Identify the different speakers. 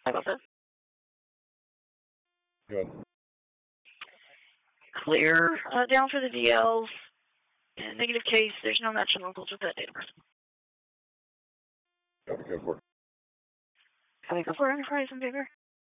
Speaker 1: How about that?
Speaker 2: Good.
Speaker 1: Clear down for the DLs. In negative case, there's no match in locals with that data person.
Speaker 2: Copy, code 4.
Speaker 1: Copy, code 4, Enterprise in favor.